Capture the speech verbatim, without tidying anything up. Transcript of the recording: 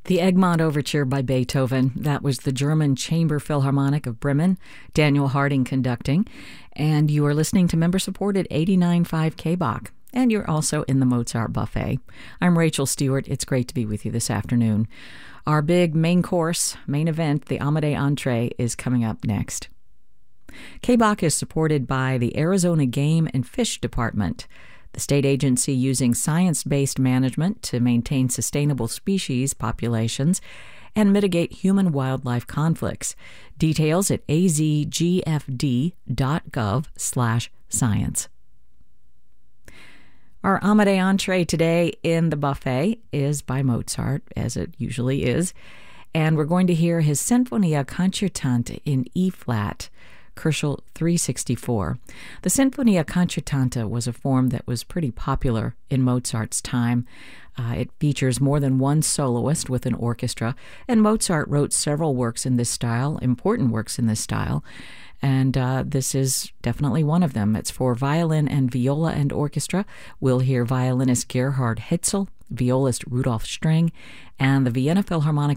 The Egmont Overture by Beethoven. That was the German Chamber Philharmonic of Bremen, Daniel Harding conducting. And you are listening to member-supported eighty-nine point five K B O C. And you're also in the Mozart Buffet. I'm Rachel Stewart. It's great to be with you this afternoon. Our big main course, main event, the Amadei Entree, is coming up next. K B O C is supported by the Arizona Game and Fish Department, the state agency using science-based management to maintain sustainable species populations and mitigate human-wildlife conflicts. Details at azgfd.gov slash science. Our Amadei Entree today in the buffet is by Mozart, as it usually is, and we're going to hear his Sinfonia Concertante in E-flat, Kerschel three sixty-four. The Sinfonia Concertante was a form that was pretty popular in Mozart's time. Uh, it features more than one soloist with an orchestra, and Mozart wrote several works in this style, important works in this style, and uh, this is definitely one of them. It's for violin and viola and orchestra. We'll hear violinist Gerhard Hitzel, violist Rudolf String, and the Vienna Philharmonic